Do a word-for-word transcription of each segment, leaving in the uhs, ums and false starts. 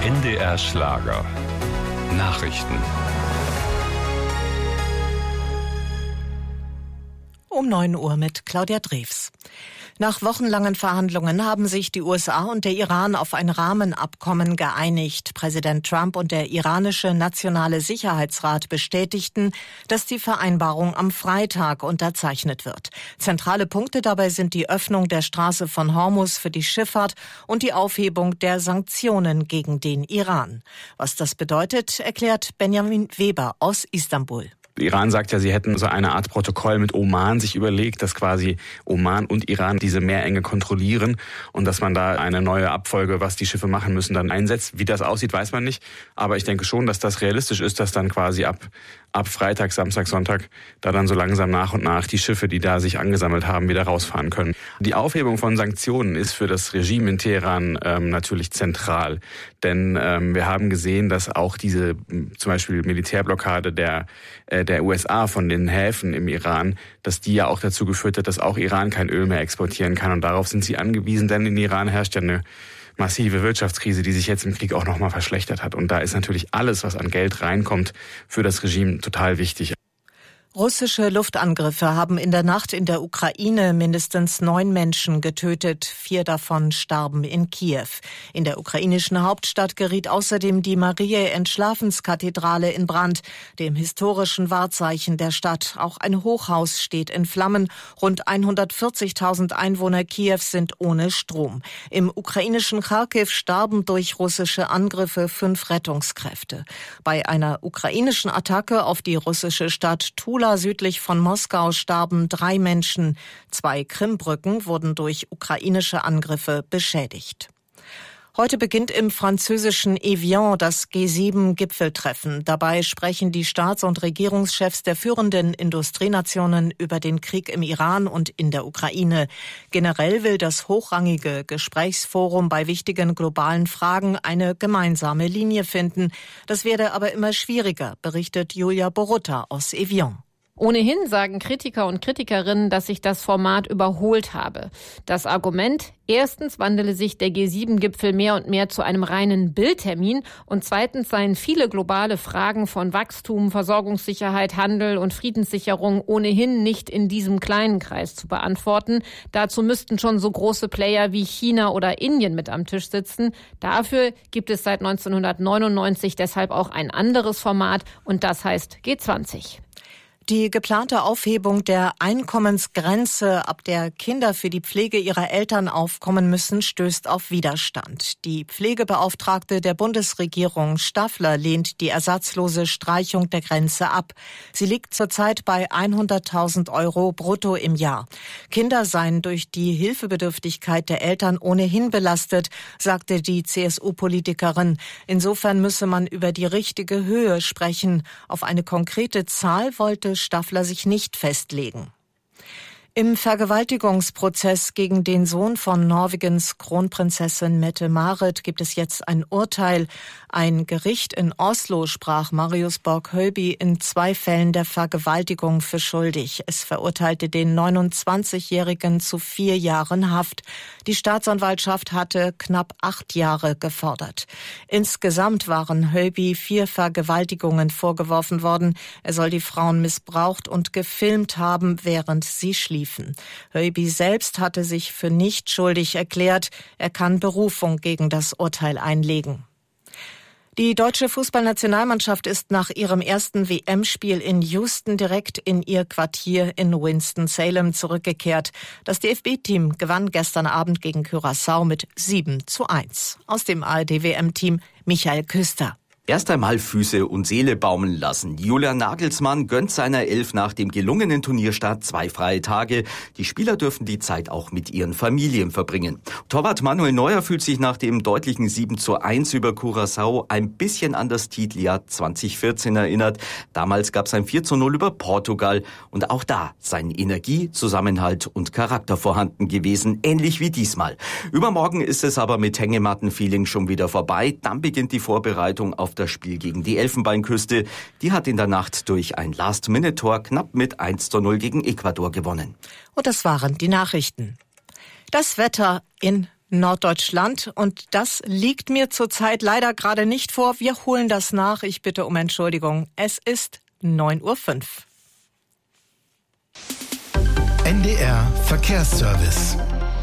N D R Schlager. Nachrichten. Um neun Uhr mit Claudia Drews. Nach wochenlangen Verhandlungen haben sich die U S A und der Iran auf ein Rahmenabkommen geeinigt. Präsident Trump und der iranische Nationale Sicherheitsrat bestätigten, dass die Vereinbarung am Freitag unterzeichnet wird. Zentrale Punkte dabei sind die Öffnung der Straße von Hormuz für die Schifffahrt und die Aufhebung der Sanktionen gegen den Iran. Was das bedeutet, erklärt Benjamin Weber aus Istanbul. Iran sagt ja, sie hätten so eine Art Protokoll mit Oman sich überlegt, dass quasi Oman und Iran diese Meerenge kontrollieren und dass man da eine neue Abfolge, was die Schiffe machen müssen, dann einsetzt. Wie das aussieht, weiß man nicht. Aber ich denke schon, dass das realistisch ist, dass dann quasi ab, ab Freitag, Samstag, Sonntag da dann so langsam nach und nach die Schiffe, die da sich angesammelt haben, wieder rausfahren können. Die Aufhebung von Sanktionen ist für das Regime in Teheran ähm, natürlich zentral. Denn ähm, wir haben gesehen, dass auch diese zum Beispiel Militärblockade der äh, der U S A von den Häfen im Iran, dass die ja auch dazu geführt hat, dass auch Iran kein Öl mehr exportieren kann. Und darauf sind sie angewiesen, denn in Iran herrscht ja eine massive Wirtschaftskrise, die sich jetzt im Krieg auch nochmal verschlechtert hat. Und da ist natürlich alles, was an Geld reinkommt, für das Regime total wichtig. Russische Luftangriffe haben in der Nacht in der Ukraine mindestens neun Menschen getötet. Vier davon starben in Kiew. In der ukrainischen Hauptstadt geriet außerdem die Mariä-Entschlafenskathedrale in Brand, dem historischen Wahrzeichen der Stadt. Auch ein Hochhaus steht in Flammen. Rund hundertvierzigtausend Einwohner Kiews sind ohne Strom. Im ukrainischen Charkiw starben durch russische Angriffe fünf Rettungskräfte. Bei einer ukrainischen Attacke auf die russische Stadt Tula südlich von Moskau starben drei Menschen. Zwei Krimbrücken wurden durch ukrainische Angriffe beschädigt. Heute beginnt im französischen Evian das G sieben Gipfeltreffen. Dabei sprechen die Staats- und Regierungschefs der führenden Industrienationen über den Krieg im Iran und in der Ukraine. Generell will das hochrangige Gesprächsforum bei wichtigen globalen Fragen eine gemeinsame Linie finden. Das werde aber immer schwieriger, berichtet Julia Borutta aus Evian. Ohnehin sagen Kritiker und Kritikerinnen, dass sich das Format überholt habe. Das Argument: Erstens wandele sich der G sieben Gipfel mehr und mehr zu einem reinen Bildtermin und zweitens seien viele globale Fragen von Wachstum, Versorgungssicherheit, Handel und Friedenssicherung ohnehin nicht in diesem kleinen Kreis zu beantworten. Dazu müssten schon so große Player wie China oder Indien mit am Tisch sitzen. Dafür gibt es seit neunzehnhundertneunundneunzig deshalb auch ein anderes Format und das heißt G zwanzig. Die geplante Aufhebung der Einkommensgrenze, ab der Kinder für die Pflege ihrer Eltern aufkommen müssen, stößt auf Widerstand. Die Pflegebeauftragte der Bundesregierung Staffler lehnt die ersatzlose Streichung der Grenze ab. Sie liegt zurzeit bei hunderttausend Euro brutto im Jahr. Kinder seien durch die Hilfebedürftigkeit der Eltern ohnehin belastet, sagte die C S U-Politikerin. Insofern müsse man über die richtige Höhe sprechen. Auf eine konkrete Zahl wollte Staffler sich nicht festlegen. Im Vergewaltigungsprozess gegen den Sohn von Norwegens Kronprinzessin Mette-Marit gibt es jetzt ein Urteil. Ein Gericht in Oslo sprach Marius Borg-Høiby in zwei Fällen der Vergewaltigung für schuldig. Es verurteilte den neunundzwanzigjährigen zu vier Jahren Haft. Die Staatsanwaltschaft hatte knapp acht Jahre gefordert. Insgesamt waren Høiby vier Vergewaltigungen vorgeworfen worden. Er soll die Frauen missbraucht und gefilmt haben, während sie schliefen. Høiby selbst hatte sich für nicht schuldig erklärt. Er kann Berufung gegen das Urteil einlegen. Die deutsche Fußballnationalmannschaft ist nach ihrem ersten W M-Spiel in Houston direkt in ihr Quartier in Winston-Salem zurückgekehrt. Das D F B-Team gewann gestern Abend gegen Curaçao mit sieben zu eins. Aus dem A R D-W M-Team Michael Küster. Erst einmal Füße und Seele baumeln lassen. Julian Nagelsmann gönnt seiner Elf nach dem gelungenen Turnierstart zwei freie Tage. Die Spieler dürfen die Zeit auch mit ihren Familien verbringen. Torwart Manuel Neuer fühlt sich nach dem deutlichen sieben zu eins über Curaçao ein bisschen an das Titeljahr zweitausendvierzehn erinnert. Damals gab es ein vier zu null über Portugal und auch da seien Energie, Zusammenhalt und Charakter vorhanden gewesen, ähnlich wie diesmal. Übermorgen ist es aber mit Hängematten-Feeling schon wieder vorbei. Dann beginnt die Vorbereitung auf das Spiel gegen die Elfenbeinküste. Die hat in der Nacht durch ein Last-Minute-Tor knapp mit eins zu null gegen Ecuador gewonnen. Und das waren die Nachrichten. Das Wetter in Norddeutschland. Und das liegt mir zurzeit leider gerade nicht vor. Wir holen das nach. Ich bitte um Entschuldigung. Es ist neun Uhr fünf. N D R Verkehrsservice.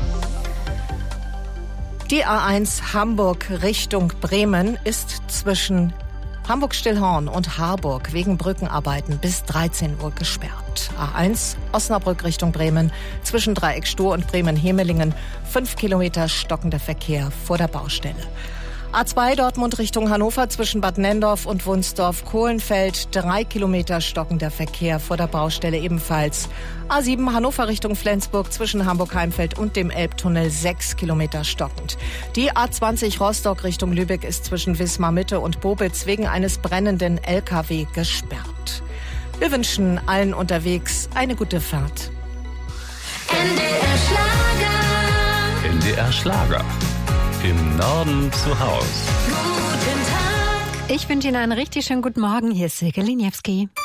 Die A eins Hamburg Richtung Bremen ist zwischen Hamburg-Stillhorn und Harburg wegen Brückenarbeiten bis dreizehn Uhr gesperrt. A eins Osnabrück Richtung Bremen zwischen Dreieck Stur und Bremen-Hemelingen. Fünf Kilometer stockender Verkehr vor der Baustelle. A zwei Dortmund Richtung Hannover zwischen Bad Nenndorf und Wunsdorf-Kohlenfeld. Drei Kilometer stockender Verkehr vor der Baustelle ebenfalls. A sieben Hannover Richtung Flensburg zwischen Hamburg-Heimfeld und dem Elbtunnel. Sechs Kilometer stockend. Die A zwanzig Rostock Richtung Lübeck ist zwischen Wismar-Mitte und Bobitz wegen eines brennenden L K W gesperrt. Wir wünschen allen unterwegs eine gute Fahrt. N D R Schlager. N D R Schlager. Im Norden zu Haus. Guten Tag. Ich wünsche Ihnen einen richtig schönen guten Morgen. Hier ist Silke Liniewski.